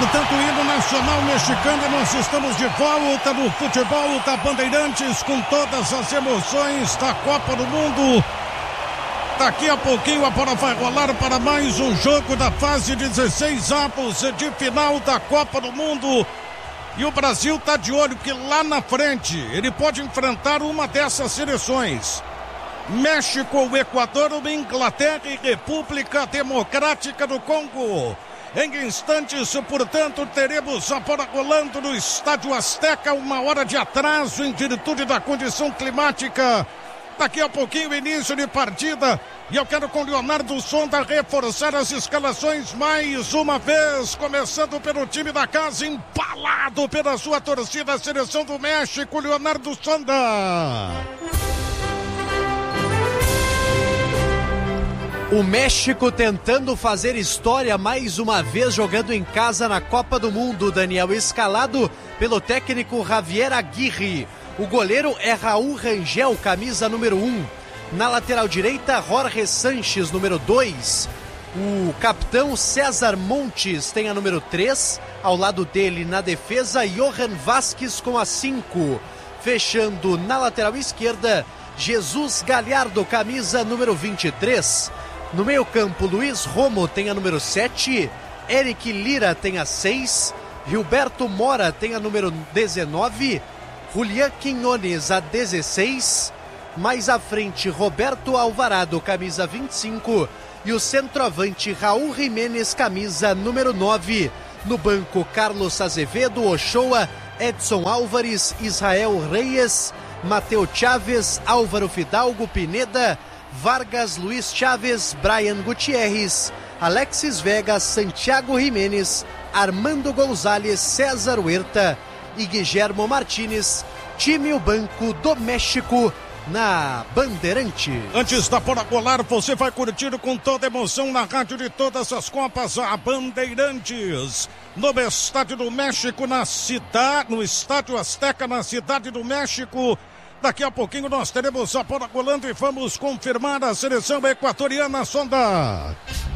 portanto, o hino nacional mexicano. Nós estamos de volta no futebol da Bandeirantes com todas as emoções da Copa do Mundo. Daqui a pouquinho a bola vai rolar para mais um jogo da fase 16 avos de final da Copa do Mundo. E o Brasil está de olho que lá na frente ele pode enfrentar uma dessas seleções. México ou Equador, ou Inglaterra e República Democrática do Congo. Em instantes, portanto, teremos a bola rolando no Estádio Azteca, 1 hora de atraso em virtude da condição climática. Daqui a pouquinho, início de partida. E eu quero com Leonardo Sonda reforçar as escalações mais uma vez. Começando pelo time da casa, empalado pela sua torcida, a seleção do México, Leonardo Sonda. O México tentando fazer história mais uma vez, jogando em casa na Copa do Mundo, Daniel, escalado pelo técnico Javier Aguirre. O goleiro é Raul Rangel, camisa número 1. Na lateral direita, Jorge Sanches, número 2. O capitão César Montes tem a número 3. Ao lado dele, na defesa, Johan Vázquez com a 5. Fechando na lateral esquerda, Jesus Galhardo, camisa número 23. No meio campo, Luiz Romo tem a número 7. Eric Lira tem a 6. Gilberto Mora tem a número 19. Julián Quiñones a 16. Mais à frente, Roberto Alvarado, camisa 25. E o centroavante Raul Jiménez, camisa número 9. No banco, Carlos Azevedo, Ochoa, Edson Álvares, Israel Reyes, Mateo Chaves, Álvaro Fidalgo, Pineda, Vargas, Luiz Chaves, Brian Gutierrez, Alexis Vega, Santiago Jiménez, Armando Gonzalez, César Huerta e Guillermo Martínez. Time o banco do México na Bandeirante. Antes da bola rolar, você vai curtir com toda emoção na rádio de todas as Copas, a Bandeirantes. No Estádio do México, no Estádio Azteca, na Cidade do México. Daqui a pouquinho nós teremos a bola rolando e vamos confirmar a seleção equatoriana, Sonda.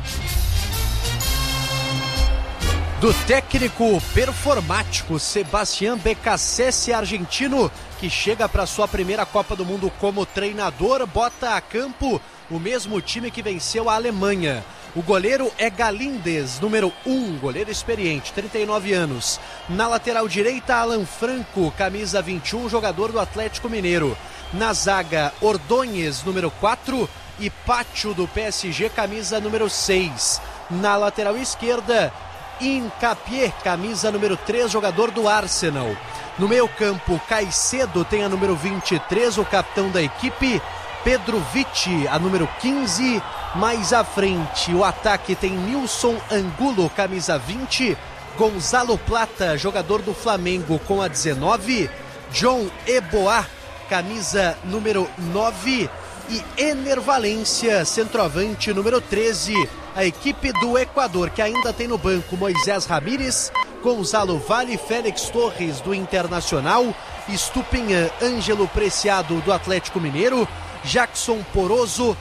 Do técnico performático Sebastián Beccacece, argentino, que chega para sua primeira Copa do Mundo como treinador, bota a campo o mesmo time que venceu a Alemanha. O goleiro é Galíndez, número 1, goleiro experiente, 39 anos. Na lateral direita, Alan Franco, camisa 21, jogador do Atlético Mineiro. Na zaga, Ordóñez, número 4, e Pacho do PSG, camisa número 6. Na lateral esquerda, Hincapié, camisa número 3, jogador do Arsenal. No meio campo, Caicedo tem a número 23, o capitão da equipe. Pedro Vitti, a número 15. Mais à frente, o ataque tem Nilson Angulo, camisa 20. Gonzalo Plata, jogador do Flamengo, com a 19. John Eboá, camisa número 9. E Ener Valência, centroavante, número 13. A equipe do Equador, que ainda tem no banco Moisés Ramírez, Gonzalo Valle, Félix Torres, do Internacional, Estupinhan, Ângelo Preciado, do Atlético Mineiro, Jackson Poroso,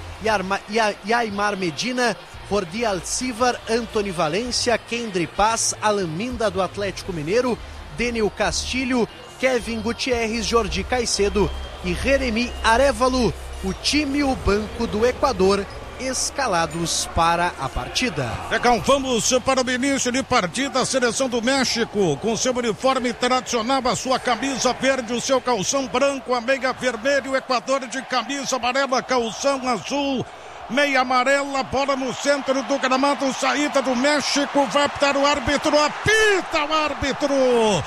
Aimar Medina, Jordi Alcivar, Antony Valência, Kendry Paz, Alan Minda, do Atlético Mineiro, Denil Castilho, Kevin Gutierrez, Jordi Caicedo e Jeremy Arévalo. O time e o banco do Equador escalados para a partida. Legal, vamos para o início de partida. A seleção do México com seu uniforme tradicional, a sua camisa verde, o seu calção branco, a meia vermelha, o Equador de camisa amarela, calção azul, meia amarela, bola no centro do gramado, saída do México, vai para o árbitro, apita o árbitro,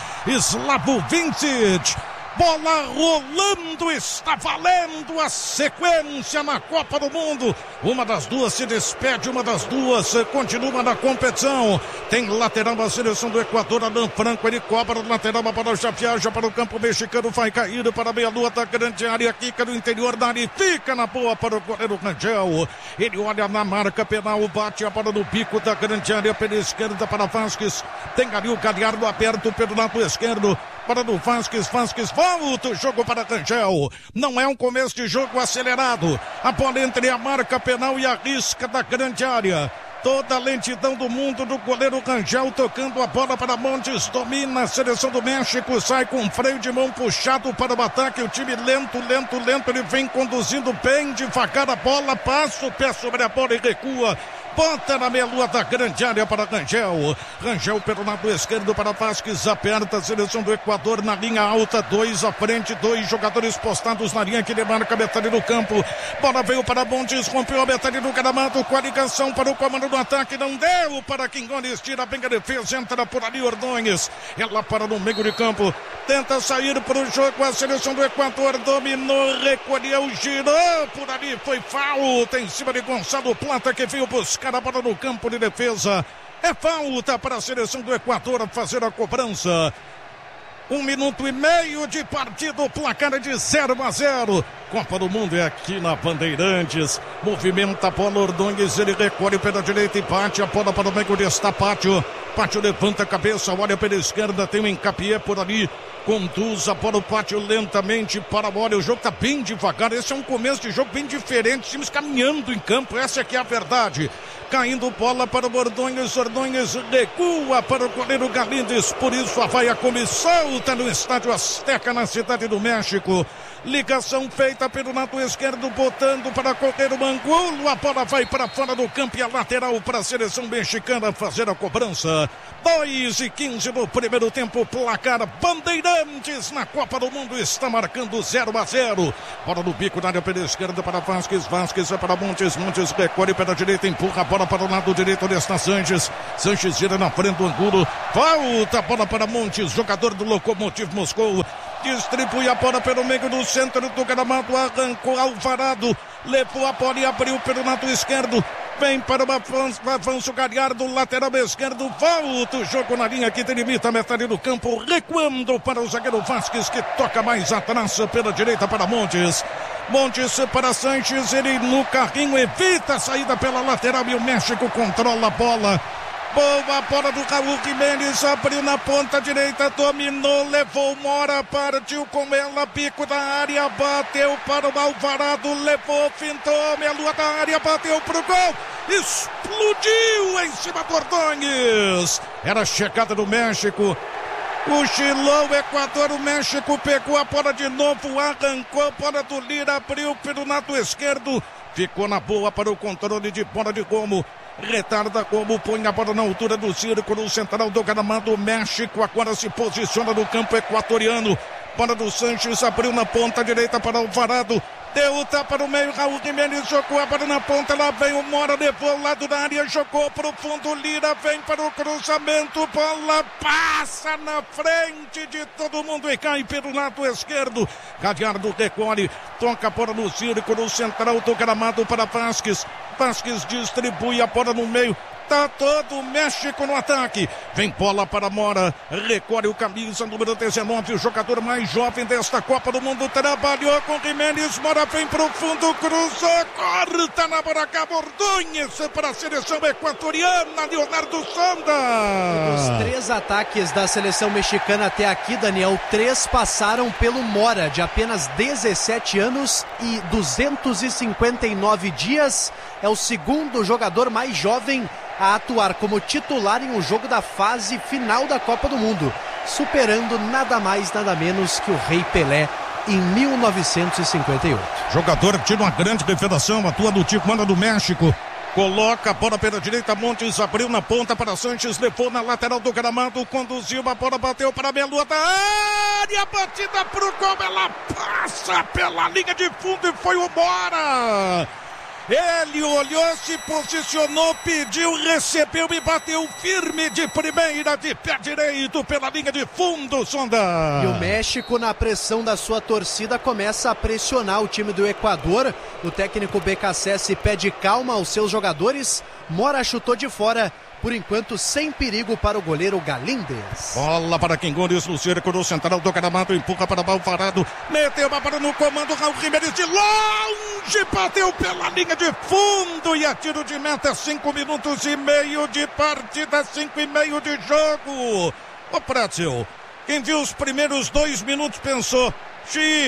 Slavo Vincic. Bola rolando, está valendo a sequência na Copa do Mundo. Uma das duas se despede, uma das duas continua na competição. Tem lateral a seleção do Equador, Alan Franco, ele cobra o lateral, a bola já viaja para o campo mexicano, vai cair para a meia-lua da grande área, quica no interior da área, fica na boa para o goleiro Rangel. Ele olha na marca penal, bate a bola no bico da grande área pela esquerda para Vázquez. Tem ali o Galhardo aberto pelo lado esquerdo. Para do Vázquez, volta o jogo para Rangel. Não é um começo de jogo acelerado. A bola entre a marca penal e a risca da grande área. Toda a lentidão do mundo do goleiro Rangel, tocando a bola para Montes, domina a seleção do México, sai com freio de mão puxado para o ataque, o time lento, ele vem conduzindo bem devagar a bola, passa o pé sobre a bola e recua. Bota na meia-lua da grande área para Rangel. Rangel pelo lado esquerdo para Vasquez. Aperta a seleção do Equador na linha alta. 2 à frente, 2 jogadores postados na linha que demarca a metade do campo. Bola veio para Montes, rompeu a metade do gramado com a ligação para o comando do ataque. Não deu para Quinones, tira bem a defesa, entra por ali Ordonhes. Ela para no meio de campo. Tenta sair para o jogo. A seleção do Equador dominou, recolheu, girou por ali. Foi falta em cima de Gonçalo Plata, que veio buscar a bola no campo de defesa. É falta para a seleção do Equador fazer a cobrança. 1 minuto e meio de partida, o placar é de 0-0. Copa do Mundo é aqui na Bandeirantes. Movimenta a bola, Ordonhes, ele recolhe pela direita e bate a bola para o meio desta Pátio. Pátio levanta a cabeça, olha pela esquerda, tem um Encapié por ali. Conduz a bola, o Pátio lentamente para a bola. O jogo está bem devagar. Esse é um começo de jogo bem diferente. Os times caminhando em campo. Essa aqui é a verdade. Caindo bola para o Ordonhes. Ordonhes recua para o goleiro Galíndez. Por isso a vaia come solta no Estádio Azteca, na Cidade do México. Ligação feita pelo lado esquerdo, botando para correr o Angulo. A bola vai para fora do campo e a lateral para a seleção mexicana fazer a cobrança. 2:15 no primeiro tempo, placar Bandeirantes na Copa do Mundo está marcando 0-0. Bola no bico da área pela esquerda para Vasquez. Vasquez é para Montes. Montes recolhe pela direita, empurra a bola para o lado direito. Ali está Sanches. Sanches gira na frente do Angulo. Falta a bola para Montes, jogador do Lokomotiv Moscou. Distribui a bola pelo meio do centro do gramado, arrancou Alvarado, levou a bola e abriu pelo lado esquerdo. Vem para o avanço Galhardo, lateral esquerdo, volta o jogo na linha que delimita a metade do campo, recuando para o zagueiro Vasquez, que toca mais atrás pela direita para Montes. Montes para Sanches, ele no carrinho evita a saída pela lateral e o México controla a bola. Boa bola do Raul Jiménez, abriu na ponta direita, dominou, levou Mora, partiu com ela, bico da área, bateu para o Alvarado, levou, fintou, meia-lua da área, bateu pro gol, explodiu em cima do Ordonhes. Era a chegada do México. Cochilou o Equador, o México pegou a bola de novo, arrancou a bola do Lira, abriu pelo lado esquerdo, ficou na boa para o controle de bola de Gomo. Retarda Gomo, põe a bola na altura do círculo central do gramado. O México agora se posiciona no campo equatoriano. Bola do Sanches, abriu na ponta direita para Alvarado. Deu o tapa no meio, Raul Jiménez jogou a bola na ponta, lá vem o Mora, levou ao lado da área, jogou pro fundo, Lira vem para o cruzamento, bola passa na frente de todo mundo e cai pelo lado esquerdo. Galhardo recolhe, toca a bola no círculo central do gramado para Vasquez. Vasquez distribui a bola no meio. Tá todo o México no ataque. Vem bola para Mora. Recolhe o camisa número 19. O jogador mais jovem desta Copa do Mundo. Trabalhou com Jiménez. Mora vem pro fundo. Cruzou. Corta na bola. Ordonhes para a seleção equatoriana. Leonardo Sonda. Os 3 ataques da seleção mexicana até aqui, Daniel, 3 passaram pelo Mora, de apenas 17 anos e 259 dias. É o segundo jogador mais jovem a atuar como titular em um jogo da fase final da Copa do Mundo, superando nada mais, nada menos que o Rei Pelé em 1958. Jogador que tira uma grande revelação, atua no Tijuana do México. Coloca a bola pela direita, Montes abriu na ponta para Sanches, levou na lateral do gramado, conduziu, a bola bateu para a meia-lua da área, batida pro gol, ela passa pela linha de fundo e foi o Mora. Ele olhou, se posicionou, pediu, recebeu e bateu firme de primeira, de pé direito pela linha de fundo, Sonda. E o México, na pressão da sua torcida, começa a pressionar o time do Equador. O técnico BKSS pede calma aos seus jogadores. Mora chutou de fora, por enquanto sem perigo para o goleiro Galíndez. Bola para Quinones no círculo central do gramado, empurra para Alvarado, meteu a bola no comando, Raul Jiménez de longe, bateu pela linha de fundo e a tiro de meta. 5 minutos e meio de partida, 5 e meio de jogo. Ô Prátil, quem viu os primeiros 2 minutos pensou,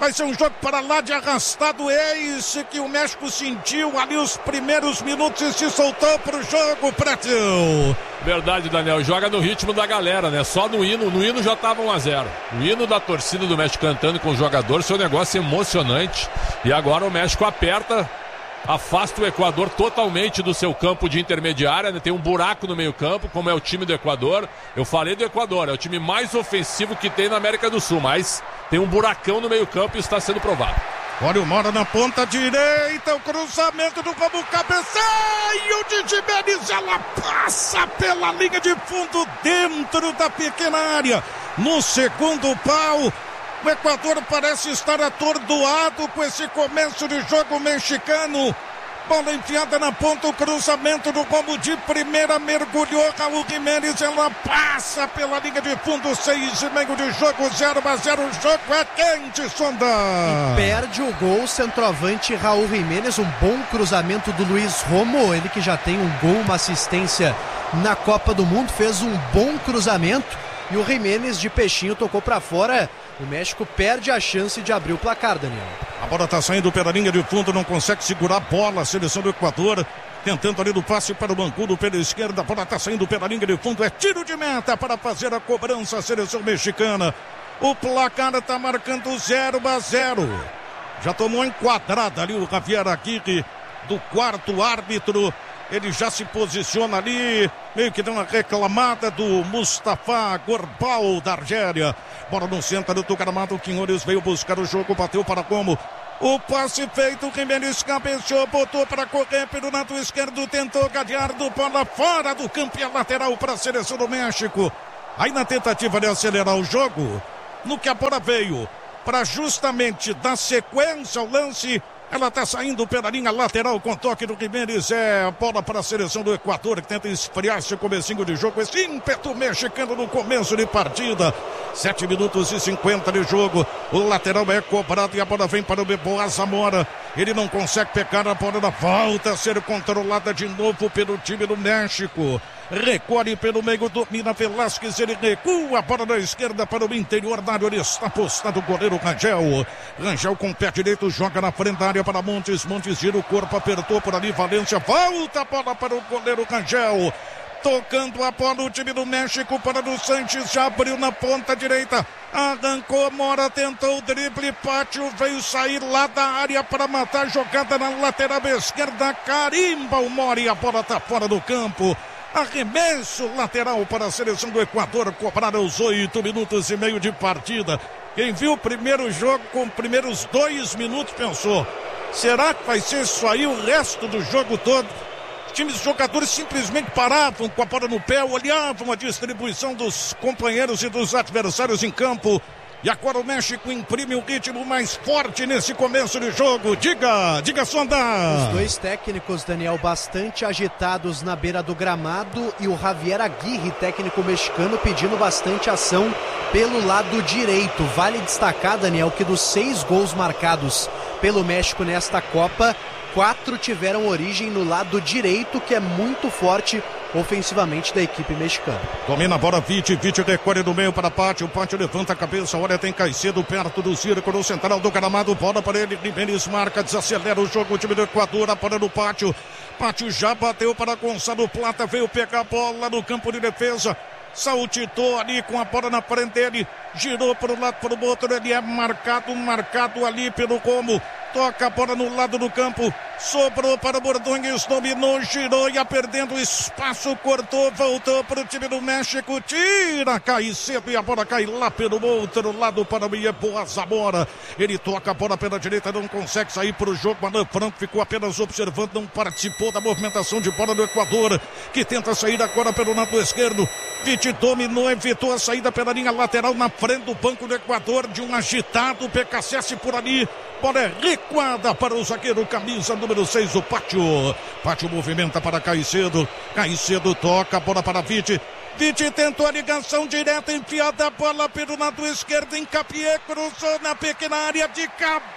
Vai ser um jogo para lá de arrastado, esse que o México sentiu ali os primeiros minutos e se soltou pro jogo, Pretinho. Verdade, Daniel, joga no ritmo da galera, né? Só no hino já tava 1-0. O hino da torcida do México cantando com o jogador, seu negócio emocionante. E agora o México aperta, afasta o Equador totalmente do seu campo de intermediária, né? Tem um buraco no meio campo, como é o time do Equador. Eu falei do Equador, é o time mais ofensivo que tem na América do Sul, mas tem um buracão no meio campo e isso está sendo provado. Olha o Mora na ponta direita, o cruzamento do Romo, cabeceio de Jimenez, ela passa pela linha de fundo dentro da pequena área. No segundo pau, o Equador parece estar atordoado com esse começo de jogo mexicano. Bola enfiada na ponta, o cruzamento do Romo de primeira, mergulhou Raul Jimenez, ela passa pela linha de fundo, 6,5 de jogo, 0-0, o jogo é quente, Sonda. E perde o gol, centroavante Raul Jimenez, um bom cruzamento do Luiz Romo, ele que já tem um gol, uma assistência na Copa do Mundo, fez um bom cruzamento e o Jimenez de peixinho tocou para fora. O México perde a chance de abrir o placar, Daniel. A bola está saindo pela linha de fundo, não consegue segurar a bola, a seleção do Equador, tentando ali do passe para o Mancudo pela esquerda, a bola está saindo pela linha de fundo, é tiro de meta para fazer a cobrança, a seleção mexicana. O placar está marcando 0-0. Já tomou enquadrada ali o Javier Aguirre do quarto árbitro. Ele já se posiciona ali, meio que deu uma reclamada do Mustafa Gorbal da Argélia. Bola no centro do gramado, o Quinhões veio buscar o jogo, bateu para como? O passe feito, o Jimenez cabeceou, botou para correr pelo lado esquerdo, tentou Gallardo, bola fora do campo e a lateral para a seleção do México. Aí na tentativa de acelerar o jogo, no que a bola veio, para justamente dar sequência ao lance, ela está saindo pela linha lateral com toque do Jimenez. É a bola para a seleção do Equador que tenta esfriar esse comecinho de jogo. Esse ímpeto mexicano no começo de partida. 7 minutos e 50 de jogo. O lateral é cobrado e a bola vem para o Beboa Zamora. Ele não consegue pegar a bola, volta a ser controlada de novo pelo time do México. Recorre pelo meio, domina Velasquez, ele recua a bola da esquerda para o interior da área, ele está postado o goleiro Rangel. Rangel com o pé direito, joga na frente da área para Montes, Montes gira o corpo, apertou por ali, Valência, volta a bola para o goleiro Rangel. Tocando a bola o time do México para o Sanches, já abriu na ponta direita, arrancou, Mora tentou o drible, Pátio veio sair lá da área para matar a jogada na lateral esquerda, carimba o Mora e a bola está fora do campo. Arremesso lateral para a seleção do Equador, cobrado aos 8 minutos e meio de partida. Quem viu o primeiro jogo com os primeiros 2 minutos pensou, será que vai ser isso aí o resto do jogo todo? Os jogadores simplesmente paravam com a bola no pé, olhavam a distribuição dos companheiros e dos adversários em campo. E agora o México imprime um ritmo mais forte nesse começo de jogo. Diga, Sonda. Os dois técnicos, Daniel, bastante agitados na beira do gramado e o Javier Aguirre, técnico mexicano, pedindo bastante ação pelo lado direito. Vale destacar, Daniel, que dos 6 gols marcados pelo México nesta Copa, 4 tiveram origem no lado direito, que é muito forte ofensivamente da equipe mexicana. Domina a bola, Vite recolhe do meio para Pátio, Pátio levanta a cabeça, olha, tem Caicedo perto do círculo central do gramado, bola para ele, Jimenez marca, desacelera o jogo, o time do Equador, a bola do Pátio já bateu para Gonçalo Plata, veio pegar a bola no campo de defesa, saltitou ali com a bola na frente dele, girou para o lado, para o outro, ele é marcado ali pelo Romo. Toca a bola no lado do campo, sobrou para o Bordões, dominou, girou, ia perdendo espaço, cortou, voltou para o time do México, tira, cai cedo e a bola cai lá pelo outro lado para o Beboa Zamora. Ele toca a bola pela direita, não consegue sair para o jogo, Alain Franco ficou apenas observando, não participou da movimentação de bola do Equador, que tenta sair agora pelo lado esquerdo. Vite dominou, evitou a saída pela linha lateral na frente do banco do Equador, de um agitado PKSS por ali. Bola é recuada para o zagueiro, camisa número 6, o Pátio. Pátio movimenta para Caicedo. Caicedo toca a bola para Vite. Vite tentou a ligação direta, enfiada a bola pelo lado esquerdo, Encapié cruzou na pequena área de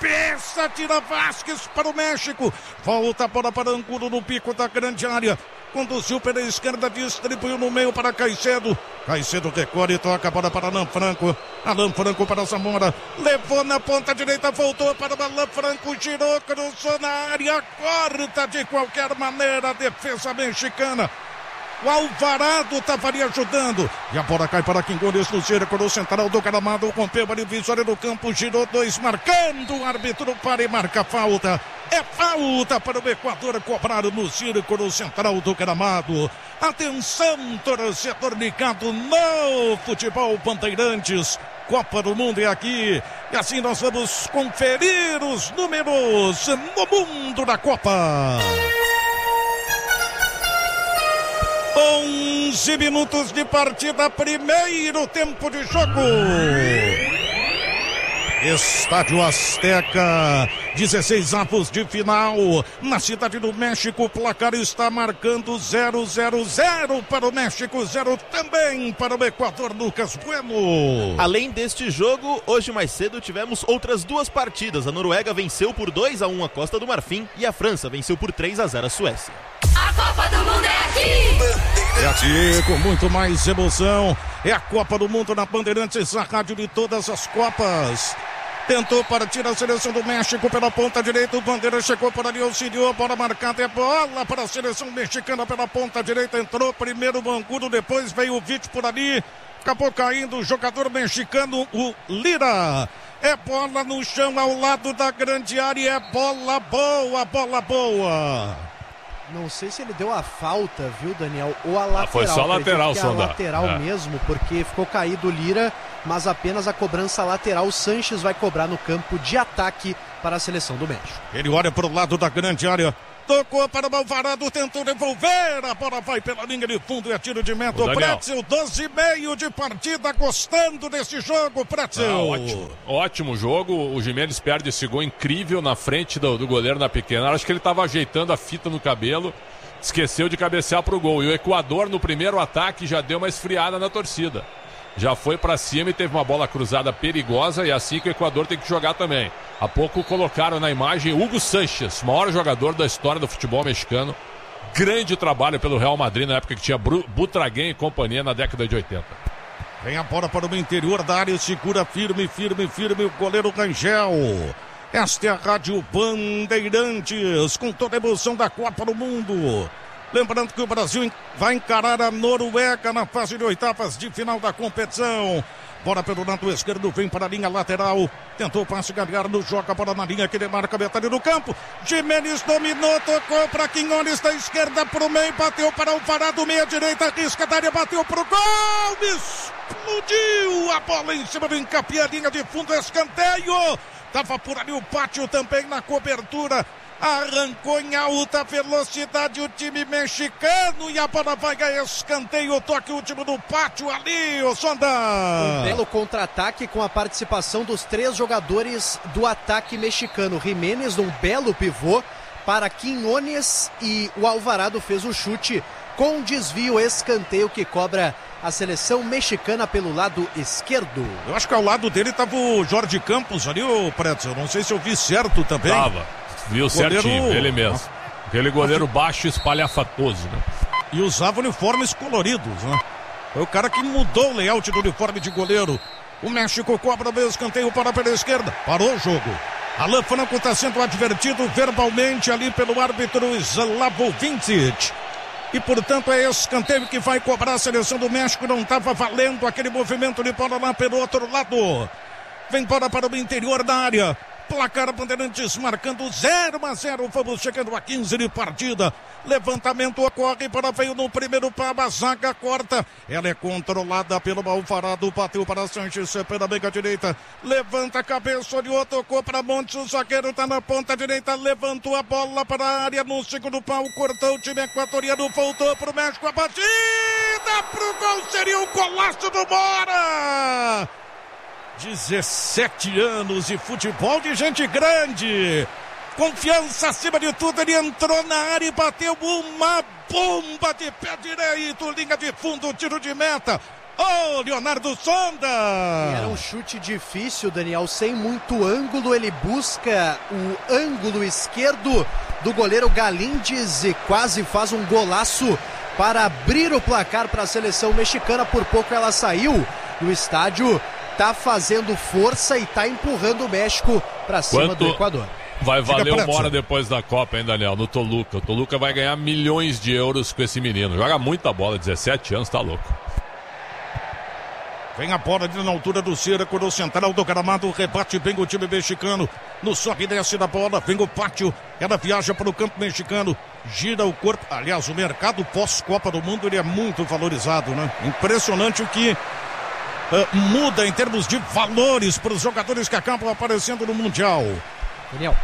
cabeça, tira Vasquez para o México. Volta a bola para Angulo no pico da grande área. conduziu pela esquerda, distribuiu no meio para Caicedo. Caicedo recolhe e toca a bola para Alan Franco. Alan Franco para Zamora. Levou na ponta direita, voltou para o Alan Franco, girou, cruzou na área, corta de qualquer maneira a defesa mexicana. O Alvarado estava ali ajudando. E a bola cai para Quingones no círculo central do gramado. Rompeu a divisória do campo. Girou 2, marcando. O árbitro para e marca falta. É falta para o Equador cobrar no círculo central do gramado. Atenção, torcedor ligado no Futebol Bandeirantes. Copa do Mundo é aqui. E assim nós vamos conferir os números no mundo da Copa. 11 minutos de partida, primeiro tempo de jogo. Estádio Azteca, 16 avos de final. Na Cidade do México, o placar está marcando 0-0-0 para o México, 0 também para o Equador. Lucas Bueno. Além deste jogo, hoje mais cedo tivemos outras duas partidas. A Noruega venceu por 2-1 a Costa do Marfim e a França venceu por 3-0 a Suécia. A Copa do Mundo é aqui! É aqui com muito mais emoção. É a Copa do Mundo na Bandeirantes, a rádio de todas as Copas. Tentou partir a seleção do México pela ponta direita. O Bandeira chegou por ali, auxiliou. Bola marcada, é bola para a seleção mexicana pela ponta direita. Entrou primeiro o Mangudo, depois veio o Vítor por ali. Acabou caindo o jogador mexicano, o Lira. É bola no chão ao lado da grande área. É bola boa, bola boa. Não sei se ele deu a falta, viu, Daniel? Ou a lateral. Foi só lateral, Sonda. A lateral mesmo, porque ficou caído o Lira, mas apenas a cobrança lateral. O Sanches vai cobrar no campo de ataque para a seleção do México. Ele olha para o lado da grande área. Tocou para o Alvarado, tentou devolver. A bola vai pela linha de fundo e é tiro de meta. O Pretzel, 12,5 de partida. Gostando desse jogo, Pretzel. Ótimo jogo. O Giménez perde esse gol incrível na frente do goleiro na pequena. Acho que ele estava ajeitando a fita no cabelo. Esqueceu de cabecear para o gol. E o Equador, no primeiro ataque, já deu uma esfriada na torcida. Já foi para cima e teve uma bola cruzada perigosa. E é assim que o Equador tem que jogar também. Há pouco colocaram na imagem Hugo Sánchez, maior jogador da história do futebol mexicano. Grande trabalho pelo Real Madrid na época que tinha Butragueño e companhia na década de 80. Vem a bola para o interior da área, segura firme o goleiro Rangel. Esta é a Rádio Bandeirantes, com toda a emoção da Copa do Mundo. Lembrando que o Brasil vai encarar a Noruega na fase de oitavas de final da competição. Bola pelo lado esquerdo, vem para a linha lateral. Tentou passe, Galhardo joga a bola na linha que ele marca a metade do campo. Giménez dominou, tocou para Quingones da esquerda para o meio, bateu para o Alvarado, meia direita, risca da área, bateu para o gol. Explodiu a bola em cima do encape, a linha de fundo, escanteio. Tava por ali o Pátio também na cobertura. Arrancou em alta velocidade o time mexicano e a bola vai ganhar escanteio, toque último do Pátio ali, o Sonda. Um belo contra-ataque com a participação dos 3 jogadores do ataque mexicano. Giménez num belo pivô para Quingones e o Alvarado fez o chute com desvio, escanteio que cobra a seleção mexicana pelo lado esquerdo. Eu acho que ao lado dele estava o Jorge Campos ali, o Pretzel, não sei se eu vi certo também. Tava. Viu goleiro... certinho, ele mesmo. Aquele goleiro baixo e espalhafatoso, né? E usava uniformes coloridos, né? Foi o cara que mudou o layout do uniforme de goleiro. O México cobra o escanteio para pela esquerda. Parou o jogo. Alan Franco está sendo advertido verbalmente ali pelo árbitro Slavovincic. E, portanto, é escanteio que vai cobrar a seleção do México. Não estava valendo aquele movimento de bola lá pelo outro lado. Vem bola para o interior da área. Placar Bandeirantes marcando 0-0. Vamos chegando a 15 de partida. Levantamento ocorre para veio no primeiro pau. A zaga corta. Ela é controlada pelo Alvarado. Bateu para Sanches pela meia direita. Levanta a cabeça, olhou, tocou para Montes. O zagueiro está na ponta direita. Levantou a bola para a área no segundo pau. Cortou o time equatoriano. Voltou para o México. A batida para o gol. Seria um golaço do Mora. 17 anos de futebol de gente grande. Confiança acima de tudo. Ele entrou na área e bateu uma bomba de pé direito. Linha de fundo, tiro de meta. Ô, Leonardo Sonda! Era um chute difícil, Daniel, sem muito ângulo. Ele busca o ângulo esquerdo do goleiro Galíndez e quase faz um golaço para abrir o placar para a seleção mexicana. Por pouco ela saiu. O estádio tá fazendo força e tá empurrando o México para cima do Equador. Vai valer uma hora depois da Copa, hein, Daniel? No Toluca. O Toluca vai ganhar milhões de euros com esse menino. Joga muita bola, 17 anos, tá louco. Vem a bola ali na altura do cerco, no central do gramado, rebate bem o time mexicano, no sobe e desce da bola, vem o pátio, ela viaja para o campo mexicano, gira o corpo, aliás, o mercado pós-Copa do Mundo, ele é muito valorizado, né? Impressionante o que muda em termos de valores para os jogadores que acabam aparecendo no Mundial. Daniel.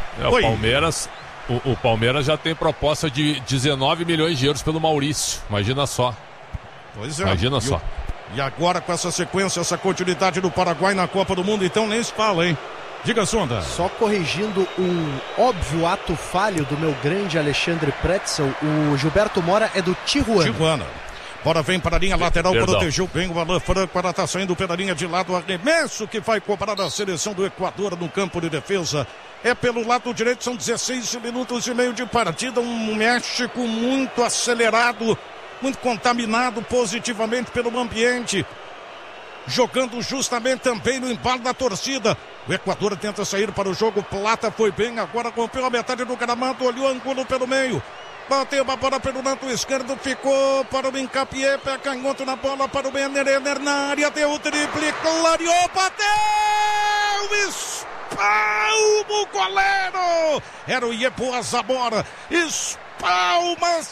O Palmeiras já tem proposta de 19 milhões de euros pelo Maurício, imagina só. Pois é. Imagina só. E agora com essa sequência, essa continuidade do Paraguai na Copa do Mundo, então nem se fala, hein? Diga, Sonda. Só corrigindo um óbvio ato falho do meu grande Alexandre Pretzel, o Gilberto Mora é do Tijuana. Bora, vem para a linha lateral, protegeu bem o Alan Franco, para tá saindo pela linha de lado, arremesso que vai cobrar a seleção do Equador no campo de defesa. É pelo lado direito, são 16 minutos e meio de partida, um México muito acelerado, muito contaminado positivamente pelo ambiente, jogando justamente também no embalo da torcida. O Equador tenta sair para o jogo, Plata foi bem, agora rompeu a metade do gramado, olhou o ângulo pelo meio, bateu a bola pelo lado esquerdo, ficou para o Hincapié, pé canhoto na bola para o Ener na área, deu o drible, clareou, bateu, espalma o goleiro, era o Iepo Zamora, palma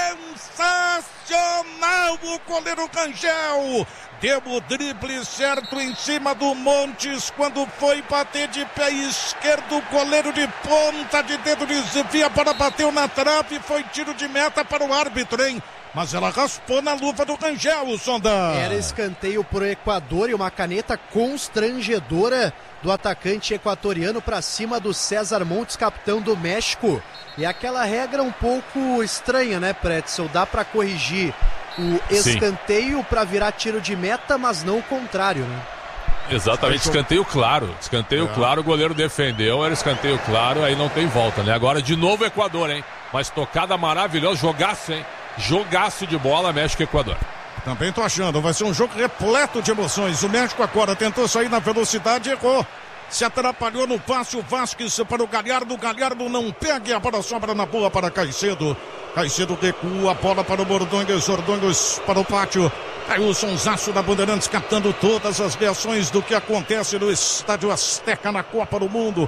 sensacional, o goleiro Rangel deu o drible certo em cima do Montes, quando foi bater de pé esquerdo, o goleiro de ponta de dedo desvia para bateu na trave, foi tiro de meta para o árbitro, hein? Mas ela raspou na luva do Rangel, o Sonda. Era escanteio pro Equador e uma caneta constrangedora do atacante equatoriano para cima do César Montes, capitão do México. E aquela regra um pouco estranha, né, Pretzel? Dá para corrigir o escanteio para virar tiro de meta, mas não o contrário, né? Exatamente, escanteio claro. Escanteio claro, o goleiro defendeu, era escanteio claro, aí não tem volta, né? Agora de novo o Equador, hein? Mas tocada maravilhosa, jogaço, hein? Jogaço de bola, México e Equador. Também tô achando, vai ser um jogo repleto de emoções. O México agora tentou sair na velocidade, errou. Se atrapalhou no passe, o Vasquez para o Galhardo não pega, a bola sobra na boa para Caicedo. Caicedo recua, a bola para o Ordongues para o pátio. Aí o sonsaço da Bandeirantes captando todas as reações do que acontece no Estádio Azteca na Copa do Mundo.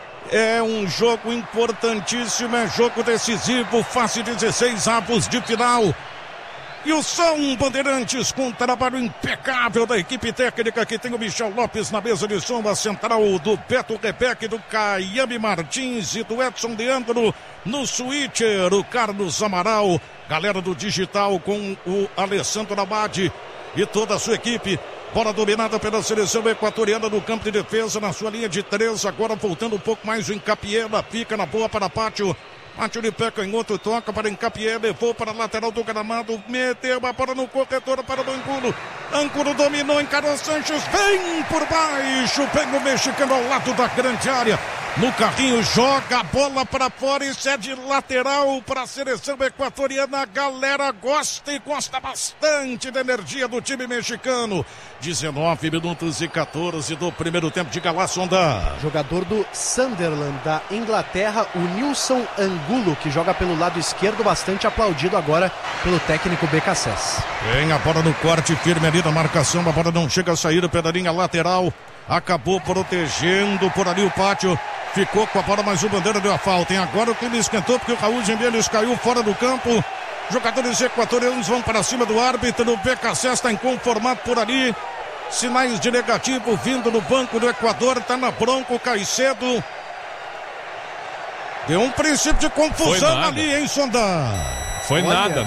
É um jogo importantíssimo, é jogo decisivo, fase 16 avos de final. E o som Bandeirantes com um trabalho impecável da equipe técnica que tem o Michel Lopes na mesa de som, a central do Beto Rebeck, do Caiame Martins e do Edson Leandro no switcher, o Carlos Amaral, galera do digital com o Alessandro Abad e toda a sua equipe. Bola dominada pela seleção equatoriana no campo de defesa, na sua linha de 3, agora voltando um pouco mais o Hincapié, fica na boa para Pátio. Pátio de pé canhoto, toca para Hincapié, levou para a lateral do gramado, meteu a bola no corredor para o Angulo. Angulo dominou, encarou Sanches, vem por baixo, pega o mexicano ao lado da grande área. No carrinho, joga a bola para fora e cede lateral para a seleção equatoriana. A galera gosta e gosta bastante da energia do time mexicano. 19 minutos e 14 do primeiro tempo. Diga lá, Sonda. Jogador do Sunderland da Inglaterra, o Nilson Angulo, que joga pelo lado esquerdo, bastante aplaudido agora pelo técnico BKSS. Tem a bola no corte firme ali na marcação, a bola não chega a sair pela linha lateral. Acabou protegendo por ali o Pátio. Ficou com a bola, mas o Bandeira deu a falta. E agora o time esquentou porque o Raul Jimenez caiu fora do campo. Jogadores equatorianos vão para cima do árbitro. O BKSS está inconformado por ali. Sinais de negativo vindo do banco do Equador. Está na bronca o Caicedo. Deu um princípio de confusão ali, hein, Sonda? Foi nada.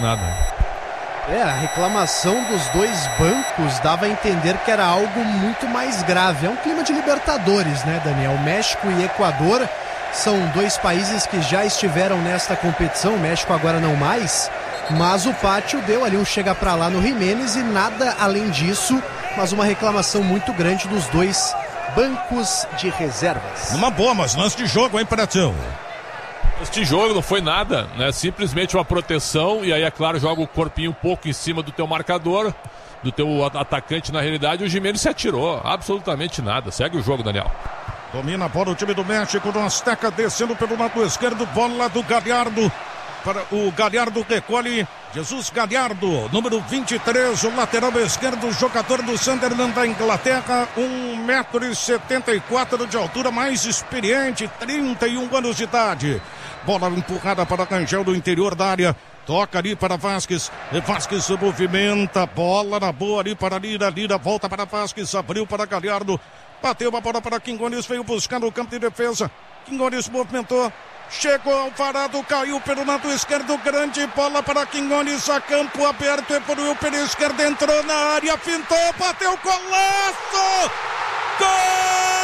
A reclamação dos dois bancos dava a entender que era algo muito mais grave. É um clima de Libertadores, né, Daniel? México e Equador são dois países que já estiveram nesta competição, o México agora não mais, mas o Pátio deu ali um chega pra lá no Jimenez e nada além disso, mas uma reclamação muito grande dos dois bancos de reservas. Uma boa, mas lance de jogo, hein, Pretinho? Este jogo não foi nada, né? Simplesmente uma proteção, e aí, é claro, joga o corpinho um pouco em cima do teu marcador, do teu atacante, na realidade. O Gimenez se atirou, absolutamente nada. Segue o jogo, Daniel. Domina a bola o time do México, no Azteca, descendo pelo lado esquerdo, bola do Galhardo. Para o Galhardo recolhe, Jesus Galhardo, número 23, o lateral esquerdo, jogador do Sunderland da Inglaterra, 1,74 m de altura, mais experiente, 31 anos de idade. Bola empurrada para Rangel do interior da área. Toca ali para Vasquez. Vasquez se movimenta. Bola na boa ali para Lira. Lira volta para Vasquez. Abriu para Galhardo. Bateu uma bola para Quinones. Veio buscar no campo de defesa. Quinones movimentou. Chegou ao varado. Caiu pelo lado esquerdo. Grande bola para Quinones. A campo aberto. Evoluiu pela esquerda. Entrou na área. Fintou. Bateu. Golaço! Gol!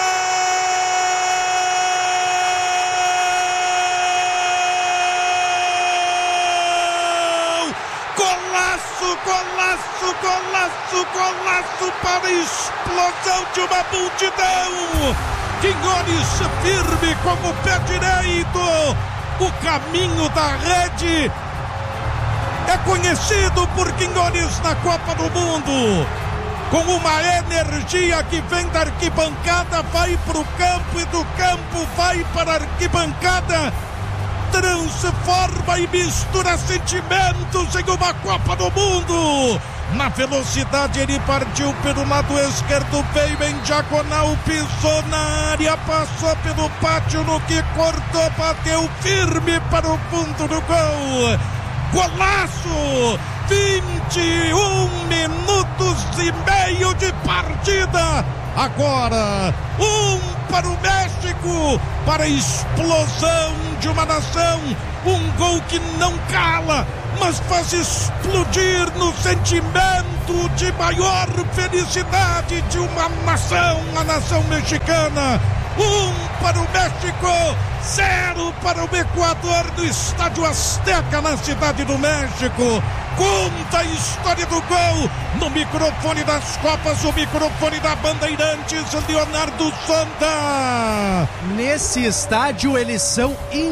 Golaço, golaço, golaço para a explosão de uma multidão. Quinones firme como o pé direito. O caminho da rede é conhecido por Quinones na Copa do Mundo. Com uma energia que vem da arquibancada, vai para o campo e do campo vai para a arquibancada. Transforma e mistura sentimentos em uma Copa do Mundo. Na velocidade ele partiu pelo lado esquerdo, veio em diagonal, pisou na área, passou pelo pátio, no que cortou, bateu firme para o fundo do gol. Golaço! 21 minutos e meio de partida. Agora, para o México, para a explosão de uma nação. Um gol que não cala, mas faz explodir no sentimento de maior felicidade de uma nação, a nação mexicana. 1 para o México, 0 para o Equador, no Estádio Azteca, na Cidade do México. Conta a história do gol no microfone das Copas, o microfone da Bandeirantes, Leonardo Sonda. Nesse estádio eles são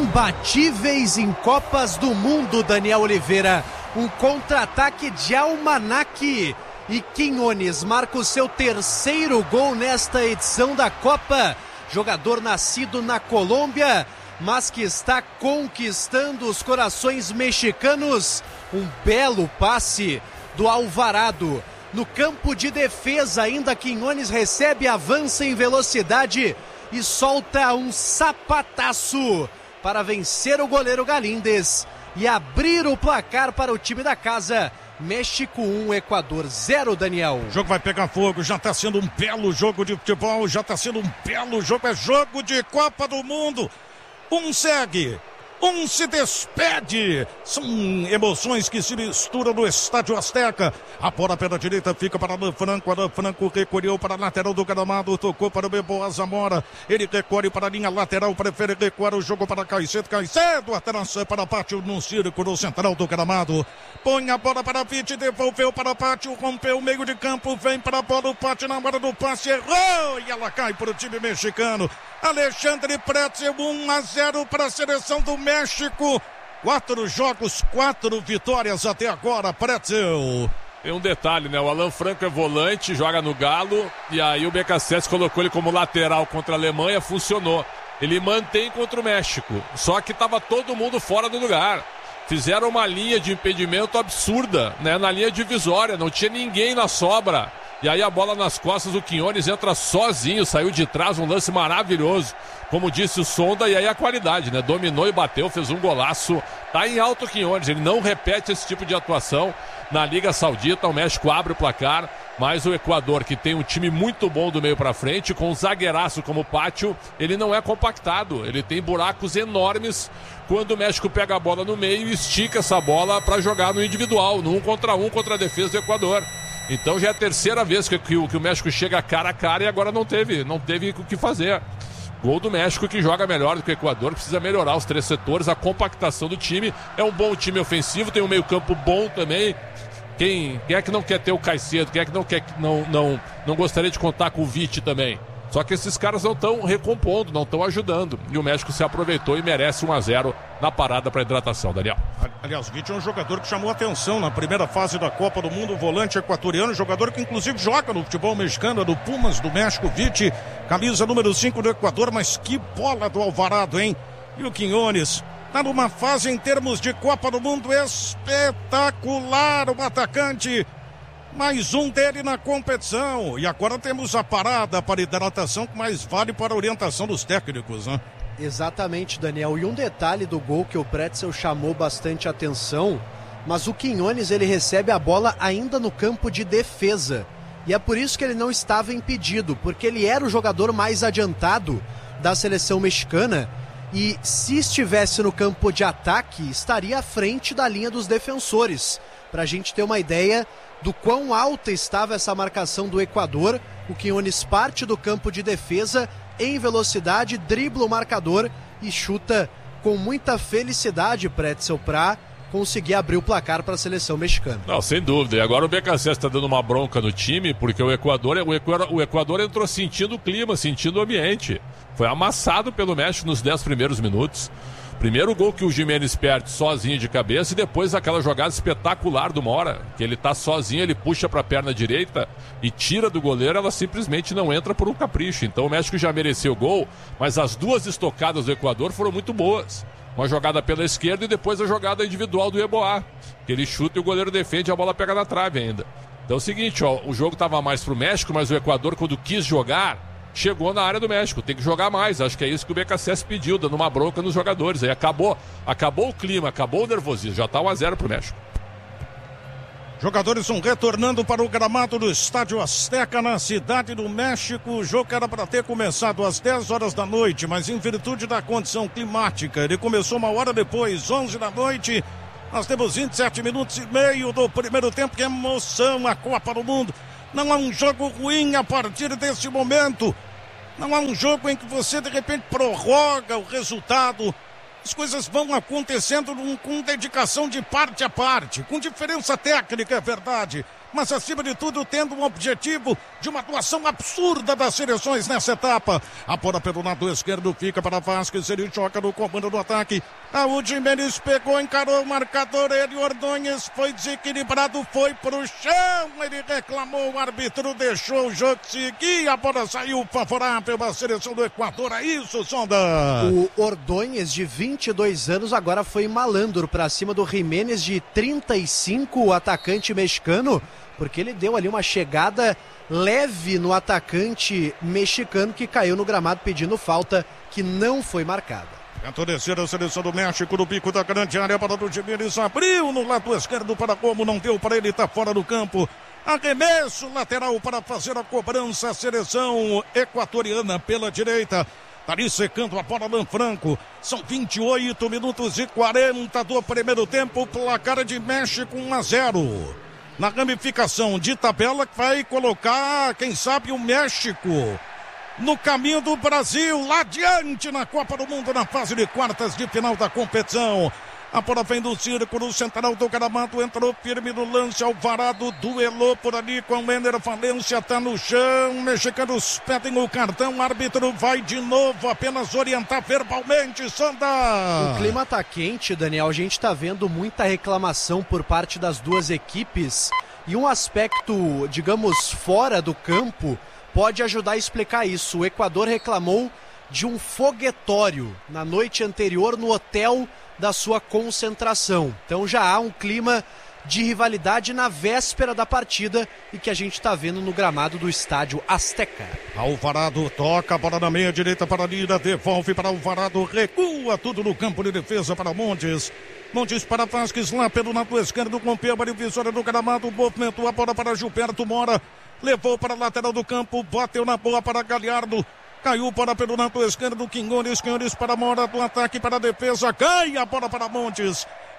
imbatíveis em Copas do Mundo, Daniel Oliveira. Um contra-ataque de Almanac. E Quinones marca o seu terceiro gol nesta edição da Copa. Jogador nascido na Colômbia, mas que está conquistando os corações mexicanos. Um belo passe do Alvarado. No campo de defesa ainda, Quinones recebe, avança em velocidade e solta um sapataço para vencer o goleiro Galíndez e abrir o placar para o time da casa. México 1, Equador 0, Daniel. O jogo vai pegar fogo, já está sendo um belo jogo de futebol, já está sendo um belo jogo, é jogo de Copa do Mundo. Um segue, um se despede. São emoções que se misturam no Estádio Azteca. A bola pela direita fica para Alan Franco. Alan Franco recolheu para a lateral do gramado. Tocou para o Beboa Zamora. Ele recolhe para a linha lateral. Prefere recuar o jogo para Caicedo. Caicedo atrás para Pátio no círculo central do gramado. Põe a bola para Vitti. Devolveu para Pátio. Rompeu o meio de campo. Vem para a bola. O Pátio na hora do passe. Errou. E ela cai para o time mexicano. Alexandre Pretzel 1-0 para a seleção do México. 4 jogos, 4 vitórias até agora, Pretzel. Tem um detalhe, né? O Alan Franco é volante, joga no Galo, e aí o BKSS colocou ele como lateral contra a Alemanha, funcionou. Ele mantém contra o México, só que estava todo mundo fora do lugar. Fizeram uma linha de impedimento absurda, né? Na linha divisória, não tinha ninguém na sobra. E aí a bola nas costas, o Quinones entra sozinho, saiu de trás, um lance maravilhoso. Como disse o Sonda, e aí a qualidade, né? Dominou e bateu, fez um golaço. Tá em alto o Quinones, ele não repete esse tipo de atuação na Liga Saudita. O México abre o placar, mas o Equador, que tem um time muito bom do meio pra frente, com um zagueiraço como o Pátio, ele não é compactado, ele tem buracos enormes. Quando o México pega a bola no meio e estica essa bola para jogar no individual, no 1 contra a defesa do Equador. Então já é a terceira vez que o México chega cara a cara e agora não teve o que fazer. Gol do México, que joga melhor do que o Equador, precisa melhorar os 3 setores, a compactação do time. É um bom time ofensivo, tem um meio campo bom também. Quem é que não quer ter o Caicedo? Quem é que não gostaria de contar com o Vite também? Só que esses caras não estão recompondo, não estão ajudando. E o México se aproveitou e merece 1-0 na parada para hidratação, Daniel. Aliás, Vite é um jogador que chamou atenção na primeira fase da Copa do Mundo, volante equatoriano, jogador que inclusive joga no futebol mexicano, do Pumas do México. Vite, camisa número 5 do Equador, mas que bola do Alvarado, hein? E o Quiñones está numa fase em termos de Copa do Mundo espetacular, o atacante. Mais um dele na competição. E agora temos a parada para hidratação, que mais vale para a orientação dos técnicos, né? Exatamente, Daniel. E um detalhe do gol que o Pretzel chamou bastante atenção, mas o Quiñones, ele recebe a bola ainda no campo de defesa. E é por isso que ele não estava impedido, porque ele era o jogador mais adiantado da seleção mexicana. E se estivesse no campo de ataque, estaria à frente da linha dos defensores. Para a gente ter uma ideia do quão alta estava essa marcação do Equador, o Quiñones parte do campo de defesa em velocidade, dribla o marcador e chuta com muita felicidade, Pretzel, para conseguir abrir o placar para a seleção mexicana. Não, sem dúvida. E agora o BKSS está dando uma bronca no time, porque o Equador entrou sentindo o clima, sentindo o ambiente. Foi amassado pelo México nos 10 primeiros minutos. Primeiro gol que o Giménez perde sozinho de cabeça e depois aquela jogada espetacular do Mora, que ele tá sozinho, ele puxa para a perna direita e tira do goleiro, ela simplesmente não entra por um capricho. Então o México já mereceu o gol, mas as duas estocadas do Equador foram muito boas. Uma jogada pela esquerda e depois a jogada individual do Yeboah, que ele chuta e o goleiro defende e a bola pega na trave ainda. Então é o seguinte, ó, o jogo tava mais pro México, mas o Equador, quando quis jogar, chegou na área do México, tem que jogar mais. Acho que é isso que o BKSS pediu, dando uma bronca nos jogadores. Aí acabou o clima, acabou o nervosismo, já tá 1-0 pro México. Jogadores vão retornando para o gramado do Estádio Azteca, na Cidade do México. O jogo era para ter começado às 10 horas da noite, mas em virtude da condição climática, ele começou uma hora depois, 11 da noite. Nós temos 27 minutos e meio do primeiro tempo. Que emoção, a Copa do Mundo. Não há um jogo ruim a partir desse momento. Não há um jogo em que você de repente prorroga o resultado. As coisas vão acontecendo com dedicação de parte a parte, com diferença técnica, é verdade, mas acima de tudo tendo um objetivo de uma atuação absurda das seleções nessa etapa. A bola pelo lado esquerdo fica para Vasquez, ele choca no comando do ataque. O Giménez pegou, encarou o marcador, ele, Ordonez, foi desequilibrado, foi pro chão, ele reclamou, o árbitro deixou o jogo seguir, a bola saiu favorável à seleção do Equador. É isso, Sonda. O Ordonez, de 22 anos, agora foi malandro para cima do Jiménez, de 35, o atacante mexicano, porque ele deu ali uma chegada leve no atacante mexicano, que caiu no gramado pedindo falta, que não foi marcada. Tentou descer a seleção do México no bico da grande área para o Giménez, abriu no lado esquerdo para como, não deu para ele, está fora do campo. Arremesso lateral para fazer a cobrança, a seleção equatoriana pela direita. Está ali secando a bola, Alan Franco. São 28 minutos e 40 do primeiro tempo, placar de México 1-0. Na ramificação de tabela que vai colocar, quem sabe, o México no caminho do Brasil, lá adiante na Copa do Mundo, na fase de quartas de final da competição. A bola vem do círculo central do gramado, entrou firme no lance, Alvarado duelou por ali com o Ener Valencia, tá no chão, mexicanos pedem o cartão, o árbitro vai de novo apenas orientar verbalmente, Sanda. O clima tá quente, Daniel, a gente tá vendo muita reclamação por parte das duas equipes e um aspecto, digamos, fora do campo pode ajudar a explicar isso. O Equador reclamou de um foguetório na noite anterior no hotel da sua concentração. Então já há um clima de rivalidade na véspera da partida e que a gente está vendo no gramado do Estádio Azteca. Alvarado toca a bola na meia direita para a Lira, devolve para Alvarado, recua tudo no campo de defesa para Montes. Montes para Vasquez lá pelo lado esquerdo com pênalti divisória do gramado, movimentou a bola para Gilberto Mora, levou para a lateral do campo, bateu na bola para Galhardo. Caiu para pelo lado esquerdo, Quiñones para Mora, do ataque para a defesa, cai a bola para Montes.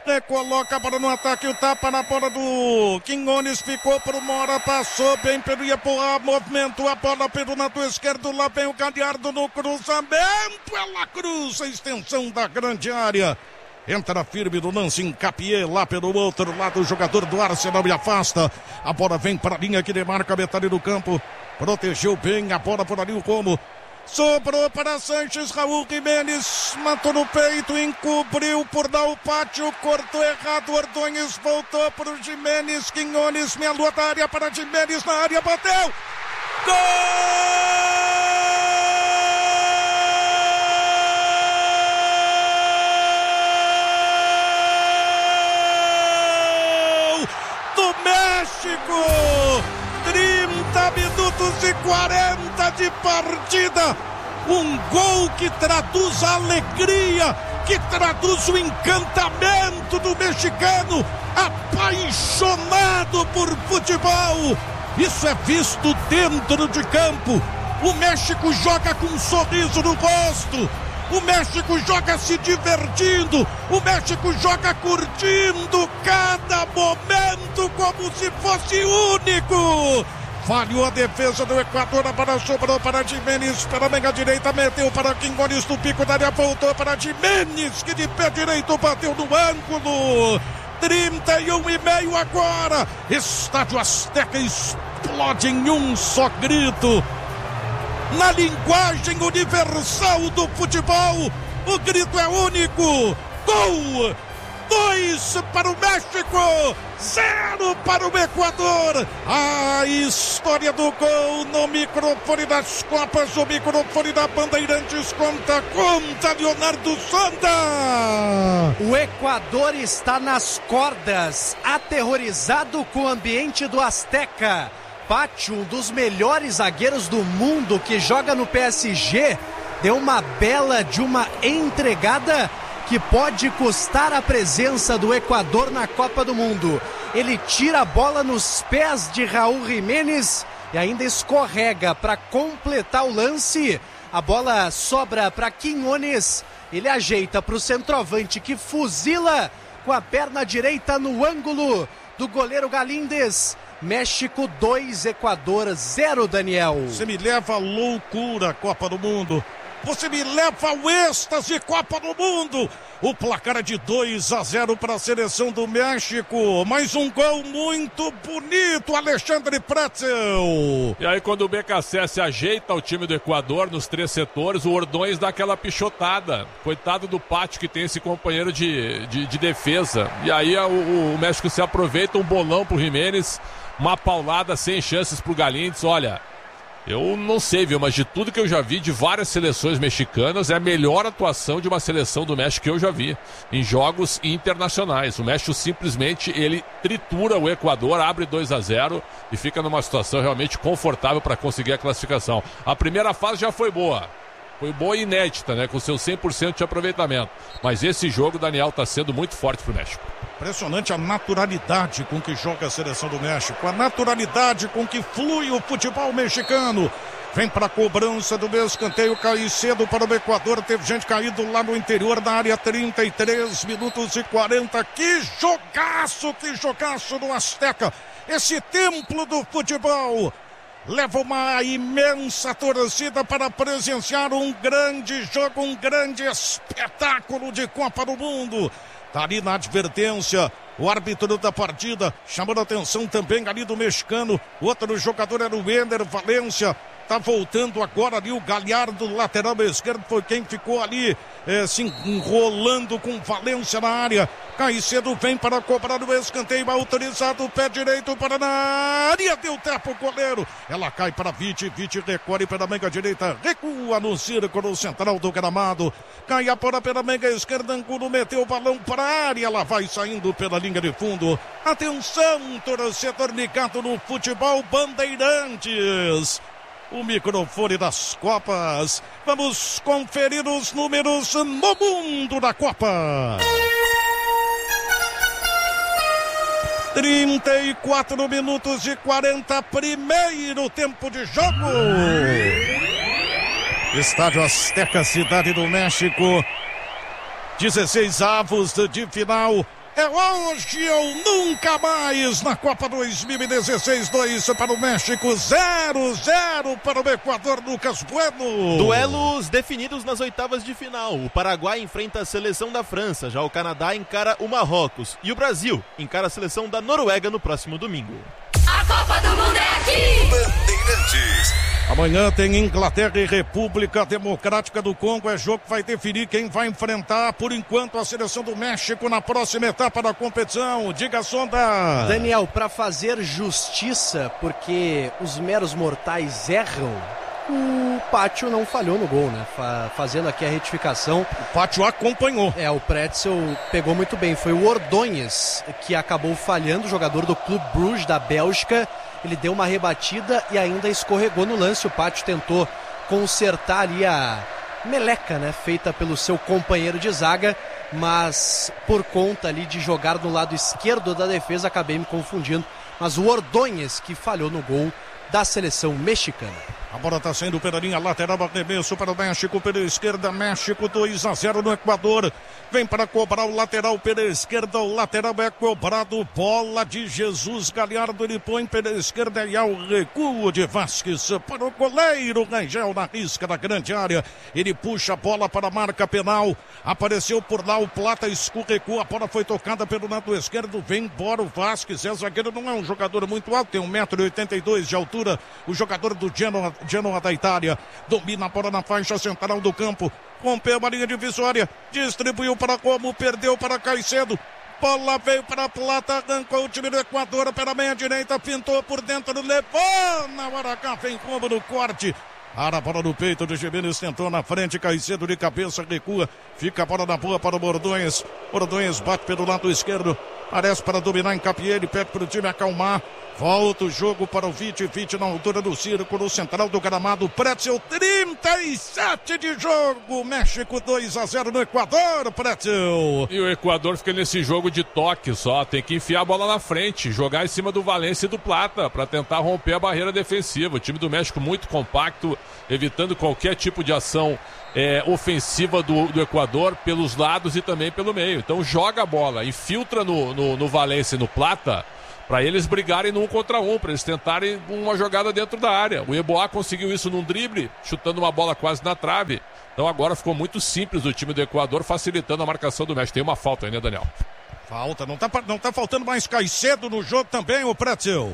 Coloca a bola no ataque, o tapa na bola do Quinones, ficou pro Mora, passou bem pelo Iepoá, movimento a bola pelo lado esquerdo, lá vem o Galhardo no cruzamento, ela cruza a extensão da grande área. Entra firme no lance, Incapié lá pelo outro lado, o jogador do Arsenal e afasta. A bola vem para a linha que demarca a metade do campo. Protegeu bem a bola por ali o Como. Sobrou para Sanches, Raul Jimenez, matou no peito, encobriu por dar o pátio, cortou errado, Ordonhes voltou para o Jimenez, Quinones, meia lua da área para Jimenez, na área, bateu! Gol! Do México! 30 minutos e 40 de partida. Um gol que traduz a alegria, que traduz o encantamento do mexicano, apaixonado por futebol. Isso é visto dentro de campo. O México joga com um sorriso no rosto. O México joga se divertindo. O México joga curtindo cada momento como se fosse único. Falhou a defesa do Equador, a bola sobrou para Jimenez, pela meia direita, meteu para Quinones no pico da área, voltou para Jimenez, que de pé direito bateu no ângulo. 31,5 agora. Estádio Azteca explode em um só grito. Na linguagem universal do futebol, o grito é único. Gol! 2 para o México, 0 para o Equador. A história do gol no microfone das Copas, o microfone da Bandeirantes conta Leonardo Sonda. O Equador está nas cordas, aterrorizado com o ambiente do Azteca. Pátio, um dos melhores zagueiros do mundo que joga no PSG, deu uma bela de uma entregada que pode custar a presença do Equador na Copa do Mundo. Ele tira a bola nos pés de Raul Jimenez e ainda escorrega para completar o lance. A bola sobra para Quinones. Ele ajeita para o centroavante que fuzila com a perna direita no ângulo do goleiro Galíndez. México 2, Equador 0, Daniel. Você me leva à loucura, Copa do Mundo. Você me leva ao êxtase, Copa do Mundo. O placar é de 2-0 para a seleção do México. Mais um gol muito bonito, Alexandre Pretzel. E aí quando o BKSS ajeita o time do Equador nos 3 setores, o Ordonhes dá aquela pichotada. Coitado do Pátio, que tem esse companheiro de defesa. E aí o México se aproveita, um bolão pro Jimenez, uma paulada sem chances pro Galíndez. Olha, eu não sei, viu, mas de tudo que eu já vi de várias seleções mexicanas, é a melhor atuação de uma seleção do México que eu já vi em jogos internacionais. O México simplesmente, ele tritura o Equador, abre 2-0 e fica numa situação realmente confortável para conseguir a classificação. A primeira fase já foi boa. Foi boa e inédita, né? Com seu 100% de aproveitamento. Mas esse jogo, Daniel, está sendo muito forte pro México. Impressionante a naturalidade com que joga a seleção do México, a naturalidade com que flui o futebol mexicano. Vem para a cobrança do meio escanteio, cai cedo para o Equador, teve gente caído lá no interior da área, 33 minutos e 40, que jogaço do Azteca, esse templo do futebol. Leva uma imensa torcida para presenciar um grande jogo, um grande espetáculo de Copa do Mundo. Tá ali na advertência, o árbitro da partida, chamando a atenção também ali do mexicano. O outro jogador era o Ender Valência. Tá voltando agora ali o Galhardo, lateral esquerdo, foi quem ficou ali se enrolando com Valência na área. Caicedo vem para cobrar o escanteio, autorizado, pé direito para na área, deu tempo o goleiro. Ela cai para Vite recolhe pela manga direita, recua no círculo central do gramado. Cai a bola pela manga esquerda, Angulo meteu o balão para a área, ela vai saindo pela linha de fundo. Atenção, torcedor ligado no futebol Bandeirantes. O microfone das Copas. Vamos conferir os números no mundo da Copa. 34 minutos e 40, primeiro tempo de jogo. Estádio Azteca, Cidade do México. 16 avos de final. É hoje ou nunca mais na Copa 2016, 2 para o México, 0-0 para o Equador, Lucas Bueno. Duelos definidos nas oitavas de final. O Paraguai enfrenta a seleção da França, já o Canadá encara o Marrocos e o Brasil encara a seleção da Noruega no próximo domingo. A Copa do Mundo é aqui! Bandeirantes. Amanhã tem Inglaterra e República Democrática do Congo. É jogo que vai definir quem vai enfrentar, por enquanto, a seleção do México na próxima etapa da competição. Diga, Sonda. Daniel, para fazer justiça, porque os meros mortais erram, o Pátio não falhou no gol, né? Fazendo aqui a retificação. O Pátio acompanhou. O Pretzel pegou muito bem. Foi o Ordonhas que acabou falhando, jogador do Clube Bruges da Bélgica. Ele deu uma rebatida e ainda escorregou no lance. O Pátio tentou consertar ali a meleca, né, feita pelo seu companheiro de zaga, mas por conta ali de jogar no lado esquerdo da defesa, acabei me confundindo. Mas o Ordonhas que falhou no gol da seleção mexicana. A bola está saindo pela linha lateral, arremesso para o México pela esquerda, México 2-0 no Equador. Vem para cobrar o lateral pela esquerda, o lateral é cobrado, bola de Jesus Galhardo, ele põe pela esquerda e ao recuo de Vasquez para o goleiro Rangel na risca da grande área. Ele puxa a bola para a marca penal, apareceu por lá o Plata, escorregou, a bola foi tocada pelo lado esquerdo, vem embora o Vasquez, zagueiro, não é um jogador muito alto, tem 1,82 m de altura, o jogador do Genoa da Itália, domina a bola na faixa central do campo, rompeu a linha divisória, distribuiu para Como, perdeu para Caicedo, bola veio para Plata, arrancou o time do Equador pela meia direita, pintou por dentro, levou na hora cá, vem Como no corte. A bola no peito de Gimenez, tentou na frente, Caicedo de cabeça, recua, fica a bola na boa para o Ordonhas, Ordonhas bate pelo lado esquerdo, parece para dominar em Capieri, pede para o time acalmar, volta o jogo para o Vite na altura do círculo central do gramado, Pretzel, 37 de jogo, México 2-0 no Equador, Pretzel. E o Equador fica nesse jogo de toque só, tem que enfiar a bola na frente, jogar em cima do Valência e do Plata, para tentar romper a barreira defensiva. O time do México muito compacto, evitando qualquer tipo de ação ofensiva do Equador pelos lados e também pelo meio. Então joga a bola, infiltra no Valência e no Plata, para eles brigarem no 1 contra 1, para eles tentarem uma jogada dentro da área. O Yeboah conseguiu isso num drible, chutando uma bola quase na trave. Então agora ficou muito simples do time do Equador, facilitando a marcação do México. Tem uma falta aí, né, Daniel? Falta, não tá faltando mais Caicedo no jogo também, o Pretzel.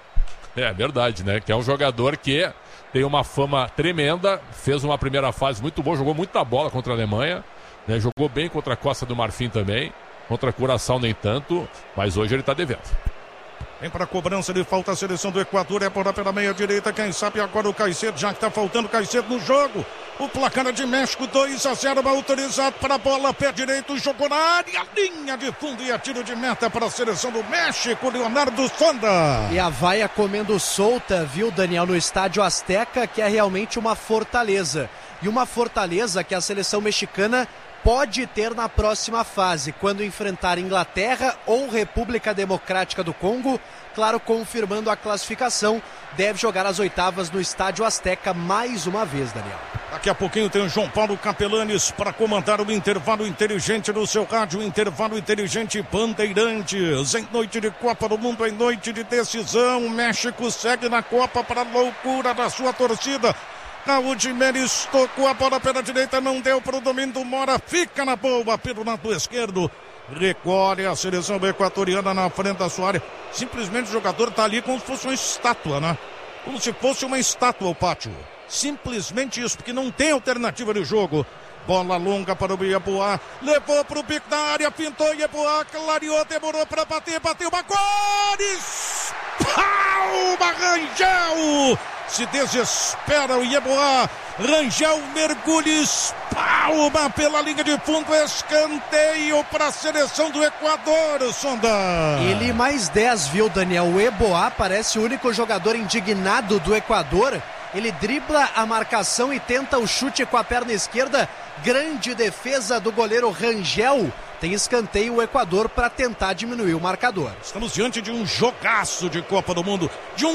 É verdade, né? Que é um jogador que tem uma fama tremenda, fez uma primeira fase muito boa, jogou muita bola contra a Alemanha, né? Jogou bem contra a Costa do Marfim também, contra a Curaçao nem tanto, mas hoje ele tá devendo. Vem para a cobrança de falta a seleção do Equador, é bola pela meia direita, quem sabe agora o Caicedo, já que está faltando Caicedo no jogo. O placar é de México, 2-0, autorizado para a bola, pé direito, jogou na área, linha de fundo e atiro de meta para a seleção do México, Leonardo Sonda. E a vaia comendo solta, viu, Daniel, no estádio Azteca, que é realmente uma fortaleza. E uma fortaleza que a seleção mexicana pode ter na próxima fase, quando enfrentar Inglaterra ou República Democrática do Congo, claro, confirmando a classificação, deve jogar as oitavas no Estádio Azteca mais uma vez, Daniel. Daqui a pouquinho tem o João Paulo Capelanes para comandar o intervalo inteligente no seu rádio, intervalo inteligente Bandeirantes, em noite de Copa do Mundo, em noite de decisão, o México segue na Copa para a loucura da sua torcida. Raul Jimenez tocou a bola pela direita, não deu para o domínio do Mora, fica na boa pelo lado esquerdo, recolhe a seleção equatoriana na frente da sua área, simplesmente o jogador está ali como se fosse uma estátua, né? Como se fosse uma estátua o Pátio, simplesmente isso, porque não tem alternativa de jogo. Bola longa para o Yeboah, levou para o bico da área, pintou Yeboah, clareou, demorou para bater, bateu, Bagores! Palma, Rangel! Se desespera o Yeboah, Rangel mergulha, espalma pela linha de fundo, escanteio para a seleção do Equador, Sonda. Ele mais 10, viu, Daniel? O Yeboah parece o único jogador indignado do Equador. Ele dribla a marcação e tenta o chute com a perna esquerda. Grande defesa do goleiro Rangel tem escanteio o Equador para tentar diminuir o marcador. Estamos diante de um jogaço de Copa do Mundo.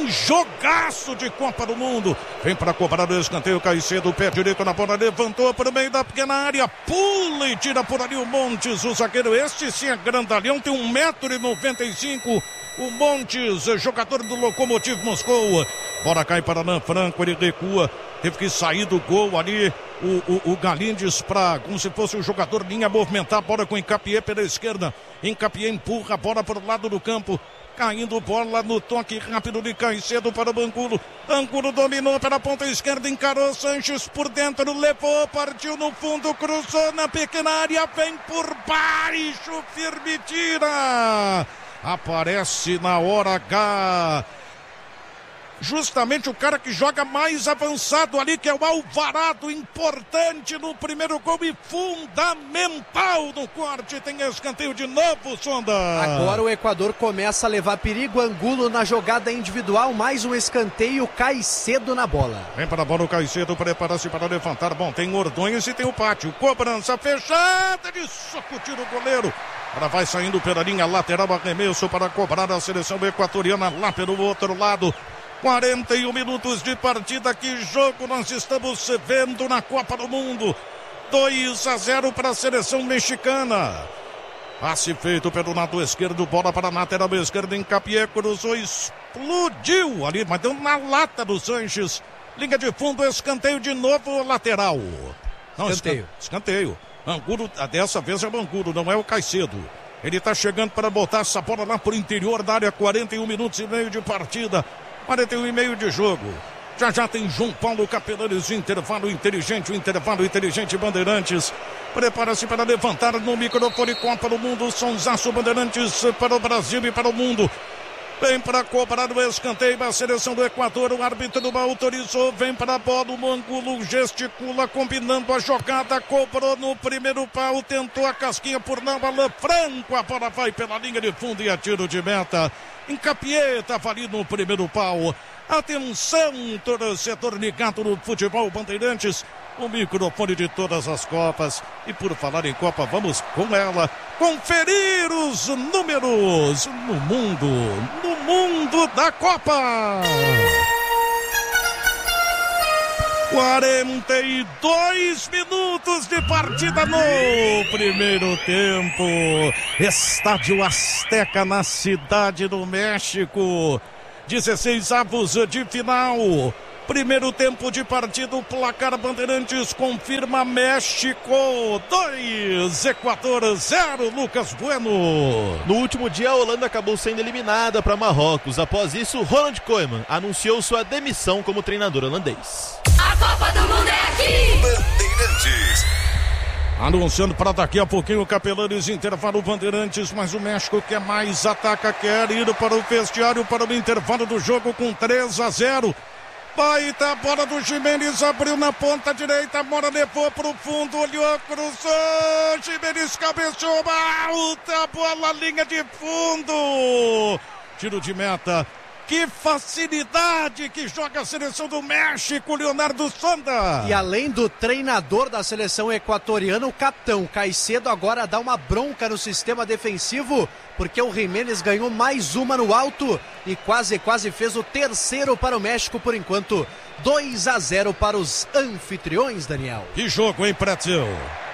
Vem para cobrar o escanteio, Caicedo, pé direito na bola, levantou para o meio da pequena área, pula e tira por ali o Montes, o zagueiro. Este sim é grandalhão, tem 1,95 m. O Montes, jogador do Lokomotiv Moscou. Bola cai para Alan Franco, ele recua. Teve que sair do gol ali o Galindes para, como se fosse o jogador linha, movimentar a bola com Hincapié pela esquerda. Hincapié empurra a bola para o lado do campo. Caindo bola no toque rápido de Caicedo para o Angulo. Angulo dominou pela ponta esquerda, encarou Sanches por dentro, levou, partiu no fundo, cruzou na pequena área, vem por baixo, firme, tira. Aparece na hora H justamente o cara que joga mais avançado ali, que é o Alvarado, importante no primeiro gol e fundamental no corte. Tem escanteio de novo, Sonda. Agora o Equador começa a levar perigo. Angulo na jogada individual, mais um escanteio, Caicedo na bola. Vem para a bola o Caicedo, prepara-se para levantar. Bom, tem Ordonhas e tem o Pátio. Cobrança fechada, de soco, tira o goleiro. Ela vai saindo pela linha lateral, arremesso para cobrar a seleção equatoriana lá pelo outro lado. 41 minutos de partida, que jogo nós estamos vendo na Copa do Mundo. 2-0 para a seleção mexicana. Passe feito pelo lado esquerdo, bola para a lateral esquerda, Hincapié, cruzou, explodiu ali, mas deu na lata do Sanches. Linha de fundo, escanteio de novo, lateral. Não, escanteio. Angulo, dessa vez é o Angulo, não é o Caicedo. Ele está chegando para botar essa bola lá por interior da área, 41 minutos e meio de partida. 41 e meio de jogo. Já tem João Paulo Capelares, o intervalo inteligente Bandeirantes. Prepara-se para levantar no microfone Copa do Mundo, sonsaço Bandeirantes para o Brasil e para o mundo. Vem para cobrar o escanteio, a seleção do Equador, o árbitro autorizou, vem para a bola, o Angulo gesticula, combinando a jogada, cobrou no primeiro pau, tentou a casquinha por não, Alan Franco, a bola vai pela linha de fundo e a tiro de meta. Hincapié estava ali no primeiro pau. Atenção, torcedor ligado no futebol Bandeirantes, o microfone de todas as Copas. E por falar em Copa, vamos com ela conferir os números no mundo da Copa. 42 minutos de partida no primeiro tempo. Estádio Azteca na Cidade do México. 16 avos de final. Primeiro tempo de partida, o placar Bandeirantes confirma México 2, Equador 0, Lucas Bueno. No último dia, a Holanda acabou sendo eliminada para Marrocos. Após isso, Ronald Koeman anunciou sua demissão como treinador holandês. A Copa do Mundo é aqui! Bandeirantes. Anunciando para daqui a pouquinho o Capelares, intervalo Bandeirantes, mas o México quer mais, ataca, quer ir para o vestiário para o intervalo do jogo com 3-0. Baita bola do Gimenez, abriu na ponta direita, a bola levou pro fundo, olhou, cruzou, Gimenez cabeceou, alta bola, linha de fundo, tiro de meta. Que facilidade que joga a seleção do México, Leonardo Sonda. E além do treinador da seleção equatoriana, o capitão Caicedo agora dá uma bronca no sistema defensivo, porque o Gimenez ganhou mais uma no alto e quase fez o terceiro para o México por enquanto. 2-0 para os anfitriões, Daniel. Que jogo, hein, Pretzel?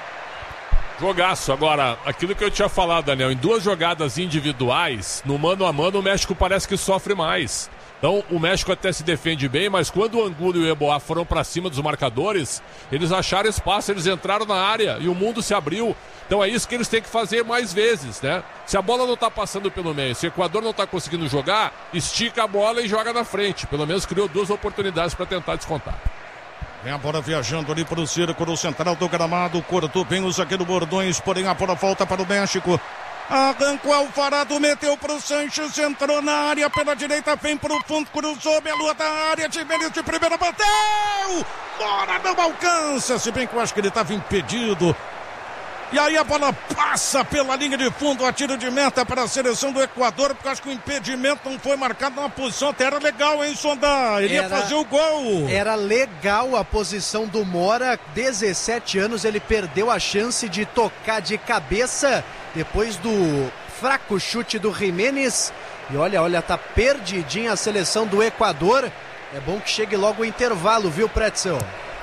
Jogaço. Agora, aquilo que eu tinha falado, Daniel, em duas jogadas individuais, no mano a mano, o México parece que sofre mais. Então, o México até se defende bem, mas quando o Angulo e o Eboá foram para cima dos marcadores, eles acharam espaço, eles entraram na área e o mundo se abriu. Então é isso que eles têm que fazer mais vezes, né? Se a bola não tá passando pelo meio, se o Equador não tá conseguindo jogar, estica a bola e joga na frente. Pelo menos criou duas oportunidades para tentar descontar. Vem a bola viajando ali para o círculo central do gramado, cortou bem o zagueiro Bordões, porém a bola volta para o México. Arrancou Alvarado, meteu para o Sanches, entrou na área pela direita, vem para o fundo, cruzou, Belu da área, Gimenez de primeira, bateu! Bora, não alcança, se bem que eu acho que ele estava impedido. E aí a bola passa pela linha de fundo, a tiro de meta para a seleção do Equador, porque eu acho que o impedimento não foi marcado numa posição até era legal, hein, Sonda? Ele ia fazer o gol. Era legal a posição do Mora, 17 anos, ele perdeu a chance de tocar de cabeça depois do fraco chute do Jiménez. E olha, tá perdidinha a seleção do Equador. É bom que chegue logo o intervalo, viu, Pretzel?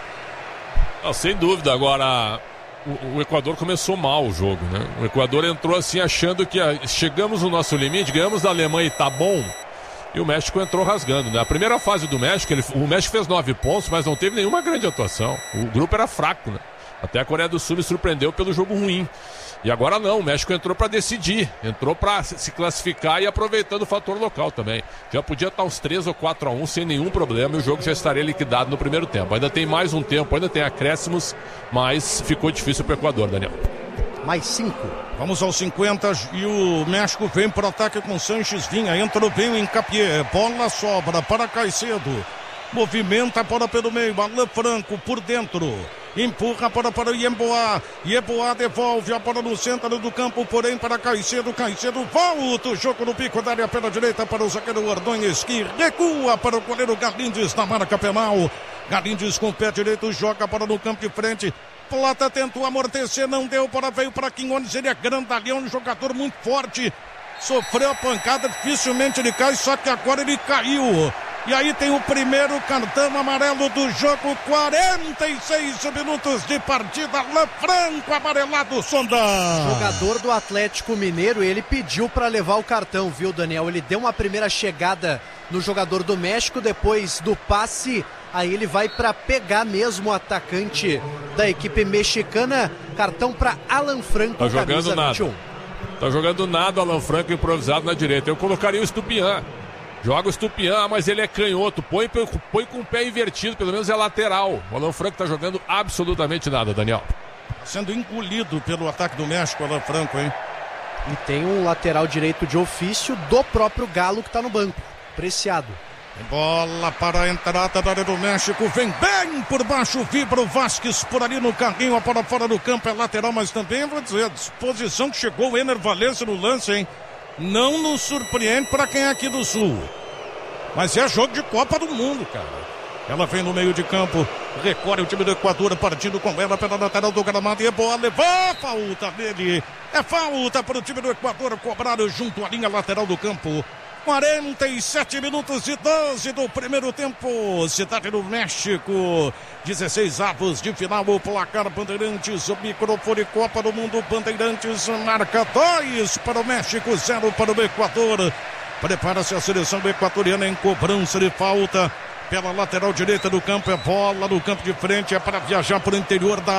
Sem dúvida. Agora, o Equador começou mal o jogo, né? O Equador entrou assim achando que chegamos no nosso limite, ganhamos da Alemanha e tá bom. E o México entrou rasgando, né? A primeira fase do México, o México fez 9 pontos, mas não teve nenhuma grande atuação. O grupo era fraco, né? Até a Coreia do Sul me surpreendeu pelo jogo ruim. E agora não, o México entrou para decidir, entrou para se classificar e aproveitando o fator local também. Já podia estar uns 3 ou 4-1 sem nenhum problema e o jogo já estaria liquidado no primeiro tempo. Ainda tem mais um tempo, ainda tem acréscimos, mas ficou difícil para o Equador, Daniel. Mais 5. Vamos aos 50 e o México vem para o ataque com Sanches, Vinha, entrou bem o Encapié, bola sobra para Caicedo, movimenta a bola pelo meio, Alan Franco por dentro, empurra para o Yeboah, Yeboah devolve a bola no centro do campo, porém para Caicedo, volta o jogo no pico da área pela direita para o zagueiro Ordonez, que recua para o goleiro Garlindes na marca penal, Garlindes com o pé direito, joga a bola no campo de frente, Plata tentou amortecer, não deu, bola veio para Quinones, ele é grandalhão, um jogador muito forte, sofreu a pancada, dificilmente ele cai, só que agora ele caiu. E aí tem o primeiro cartão amarelo do jogo, 46 minutos de partida, Alan Franco amarelado, Sonda. Jogador do Atlético Mineiro, ele pediu para levar o cartão, viu, Daniel? Ele deu uma primeira chegada no jogador do México, depois do passe, aí ele vai para pegar mesmo o atacante da equipe mexicana, cartão para Alan Franco, tá jogando nada. 21. Tá jogando nada, Alan Franco improvisado na direita. Eu colocaria o Estupiñán. Joga o Estupiñán, mas ele é canhoto. Põe com o pé invertido, pelo menos é lateral. O Alan Franco tá jogando absolutamente nada, Daniel. Sendo engolido pelo ataque do México, Alan Franco, hein? E tem um lateral direito de ofício do próprio Galo que tá no banco. Preciado. Bola para a entrada da área do México, vem bem por baixo, vibra o Vasquez por ali no carrinho, a bola fora do campo, é lateral, mas também, vou dizer, a disposição que chegou o Ener Valencia no lance, hein? Não nos surpreende para quem é aqui do Sul. Mas é jogo de Copa do Mundo, cara. Ela vem no meio de campo, recorre o time do Equador, partindo com ela pela lateral do gramado, e é bola, levou, falta dele. É falta para o time do Equador, cobrado junto à linha lateral do campo. 47 minutos e 12 do primeiro tempo, Cidade do México, 16 avos de final, o placar Bandeirantes, o microfone Copa do Mundo, Bandeirantes marca 2 para o México, 0 para o Equador. Prepara-se a seleção equatoriana em cobrança de falta pela lateral direita do campo, é bola no campo de frente, é para viajar para o interior da